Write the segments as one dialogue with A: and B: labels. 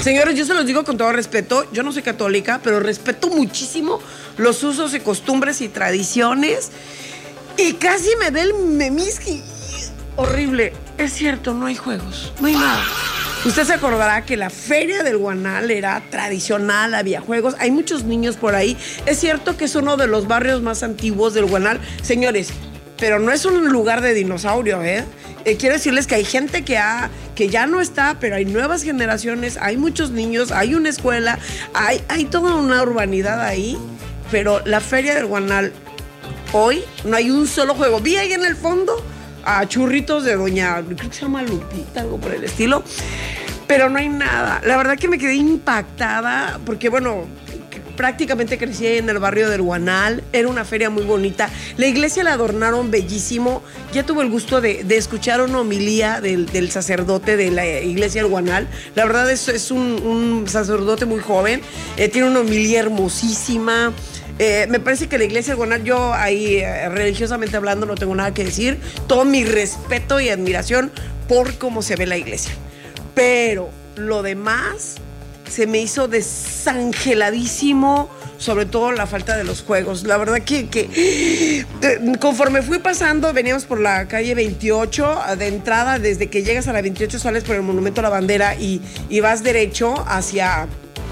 A: Señores, yo se los digo con todo respeto, yo no soy católica, pero respeto muchísimo los usos y costumbres y tradiciones. Y casi me da el memisqui. Horrible. Es cierto, no hay juegos, no hay nada. Usted se acordará que la Feria del Guanal era tradicional, había juegos, hay muchos niños por ahí. Es cierto que es uno de los barrios más antiguos del Guanal. Señores, pero no es un lugar de dinosaurio, ¿eh? Quiero decirles que hay gente que ya no está, pero hay nuevas generaciones, hay muchos niños, hay una escuela, hay toda una urbanidad ahí. Pero la Feria del Guanal, hoy no hay un solo juego. Vi ahí en el fondo a churritos de doña, creo que se llama Lupita, algo por el estilo, pero no hay nada. La verdad que me quedé impactada porque, bueno, prácticamente crecí en el barrio del Guanal, era una feria muy bonita, la iglesia la adornaron bellísimo. Ya tuve el gusto de escuchar una homilía del sacerdote de la iglesia del Guanal. La verdad es un sacerdote muy joven, tiene una homilía hermosísima. Me parece que la iglesia del Guanal, yo ahí religiosamente hablando no tengo nada que decir, todo mi respeto y admiración por cómo se ve la iglesia, pero lo demás se me hizo desangeladísimo, sobre todo la falta de los juegos. La verdad que conforme fui pasando, veníamos por la calle 28, de entrada, desde que llegas a la 28 sales por el Monumento a la Bandera y vas derecho hacia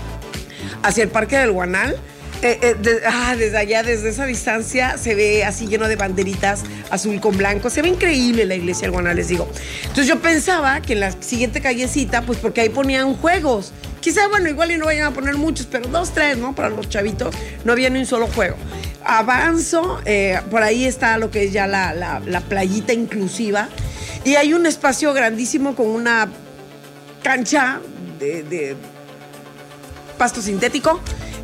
A: el Parque del Guanal. Desde allá, desde esa distancia, se ve así lleno de banderitas azul con blanco. Se ve increíble la iglesia del Guanal, les digo. Entonces yo pensaba que en la siguiente callecita, pues porque ahí ponían juegos. Quizá, bueno, igual y no vayan a poner muchos, pero 2, 3, ¿no? Para los chavitos no había ni un solo juego. Avanzo, por ahí está lo que es ya la playita inclusiva. Y hay un espacio grandísimo con una cancha de pasto sintético.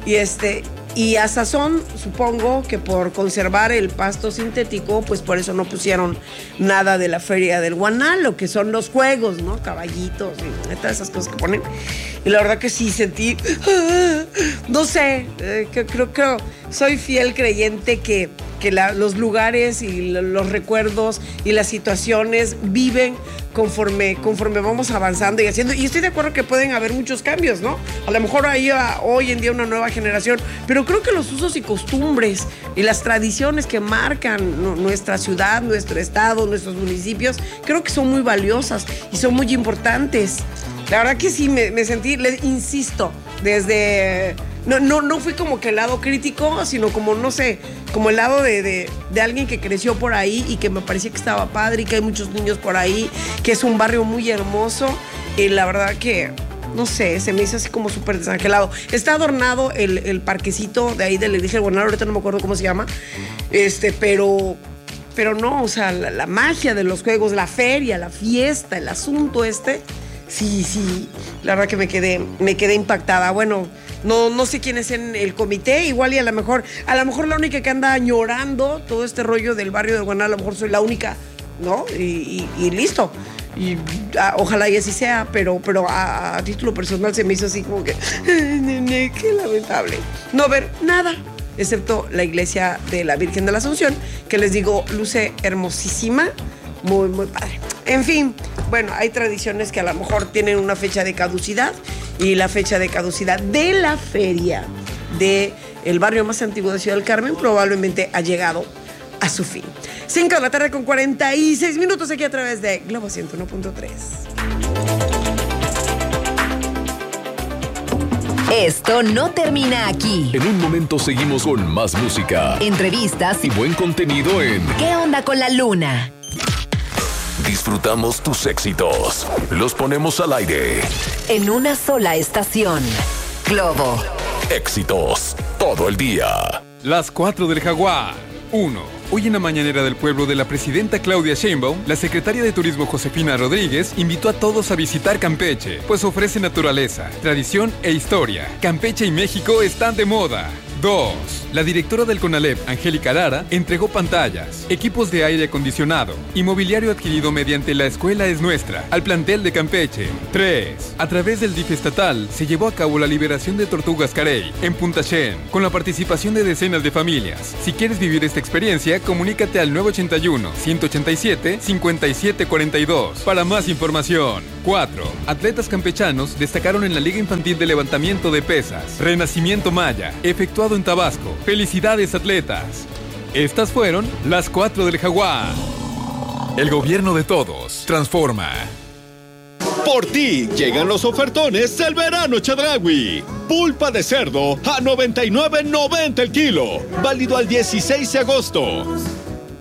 A: Y a sazón, supongo que por conservar el pasto sintético, pues por eso no pusieron nada de la Feria del Guanal, lo que son los juegos, ¿no? Caballitos y todas esas cosas que ponen. Y la verdad que sí sentí, no sé, creo, soy fiel creyente que los lugares y los recuerdos y las situaciones viven conforme vamos avanzando y haciendo. Y estoy de acuerdo que pueden haber muchos cambios, ¿no? A lo mejor hay hoy en día una nueva generación, pero creo que los usos y costumbres y las tradiciones que marcan nuestra ciudad, nuestro estado, nuestros municipios, creo que son muy valiosas y son muy importantes. La verdad que sí, me sentí, insisto, desde... No fui como que el lado crítico, sino como, no sé, como el lado de alguien que creció por ahí y que me parecía que estaba padre y que hay muchos niños por ahí, que es un barrio muy hermoso. Y la verdad que, no sé, se me hizo así como súper desangelado. Está adornado el parquecito de ahí de la iglesia del Guanal, ahorita no me acuerdo cómo se llama, pero no, o sea, la magia de los juegos, la feria, la fiesta, el asunto sí, la verdad que me quedé impactada. Bueno, no sé quién es en el comité, igual y a lo mejor la única que anda añorando todo este rollo del barrio del Guanal, a lo mejor soy la única, ¿no? Y listo. Y ojalá y así sea, pero a título personal se me hizo así como que qué lamentable no ver nada, excepto la iglesia de la Virgen de la Asunción, que les digo, luce hermosísima, muy, muy padre. En fin, bueno, hay tradiciones que a lo mejor tienen una fecha de caducidad y la fecha de caducidad de la feria del barrio más antiguo de Ciudad del Carmen probablemente ha llegado a su fin. 5 de la tarde con 46 minutos aquí a través de Globo 101.3.
B: Esto no termina aquí.
C: En un momento seguimos con más música,
B: entrevistas
C: y buen contenido en
B: ¿Qué onda con la luna?
C: Disfrutamos tus éxitos, los ponemos al aire.
B: En una sola estación. Globo.
C: Éxitos todo el día.
D: Las 4 del Jaguar. 1. Hoy en la mañanera del pueblo de la presidenta Claudia Sheinbaum, la secretaria de Turismo Josefina Rodríguez invitó a todos a visitar Campeche, pues ofrece naturaleza, tradición e historia. Campeche y México están de moda. 2. La directora del CONALEP, Angélica Lara, entregó pantallas, equipos de aire acondicionado y mobiliario adquirido mediante La Escuela es Nuestra al plantel de Campeche. 3. A través del DIF estatal se llevó a cabo la liberación de tortugas carey en Punta Shen, con la participación de decenas de familias. Si quieres vivir esta experiencia, comunícate al 981-187-5742 para más información. 4. Atletas campechanos destacaron en la Liga Infantil de Levantamiento de Pesas Renacimiento Maya, efectuado en Tabasco. ¡Felicidades, atletas! Estas fueron las 4 del Jaguar. El gobierno de todos transforma.
E: Por ti llegan los ofertones del verano Chedraui. Pulpa de cerdo a $99.90 el kilo. Válido al 16 de agosto.